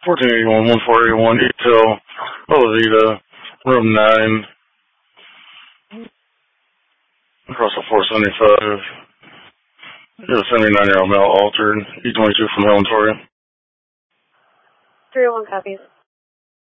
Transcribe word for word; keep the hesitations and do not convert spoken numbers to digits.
fourteen eighty-one, one four eight one, detail, Rosita, room nine, across the four seventy-five. You have a seventy-nine-year-old male altered, E twenty-two from Helen Toria. three oh one copies.